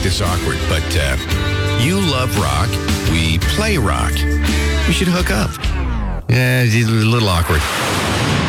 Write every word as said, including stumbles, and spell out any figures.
this awkward, but uh, you love rock. We play rock. We should hook up. Yeah, it's a little awkward.